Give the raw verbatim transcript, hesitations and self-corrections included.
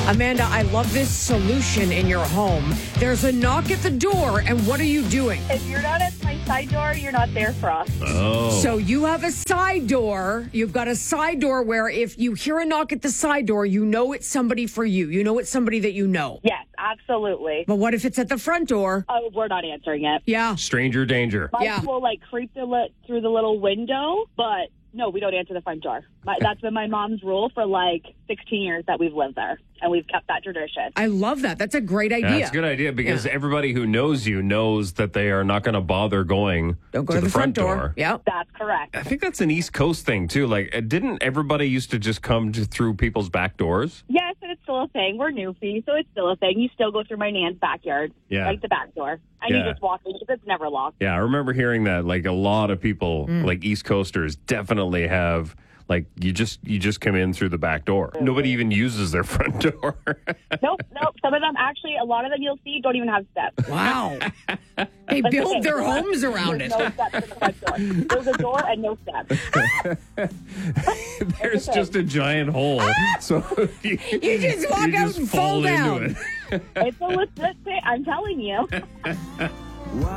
Amanda, I love this solution in your home. There's a knock at the door, and what are you doing? If you're not at my side door, you're not there for us. Oh. So you have a side door. You've got a side door where if you hear a knock at the side door, you know it's somebody for you. You know it's somebody that you know. Yes, absolutely. But what if it's at the front door? Oh, we're not answering it. Yeah. Stranger danger. Mike Yeah. will like creep the li- through the little window, but no, we don't answer the front door. My, that's been my mom's rule for like sixteen years that we've lived there, and we've kept that tradition. I love that. That's a great idea. That's a good idea because Yeah. everybody who knows you knows that they are not going to bother going Don't go to, to, the, front, door. Yep. That's correct. I think that's an East Coast thing too. Like, uh, didn't everybody used to just come to, through people's back doors? Yes, and it's still a thing. We're newfie, so it's still a thing. You still go through my nan's backyard, Yeah. like the back door, and Yeah. you just walk in because it's never locked. Yeah, I remember hearing that. Like a lot of people, like East Coasters, definitely have. Like you just you just come in through the back door. Nobody even uses their front door. Nope, nope. Some of them actually, a lot of them you'll see don't even have steps. Wow. They But build okay, their so homes around there's it. No steps in the front door. There's a door and no steps. There's okay. just a giant hole, so you, You just walk you out just and fall fall down. into it. It's a legit thing. I'm telling you.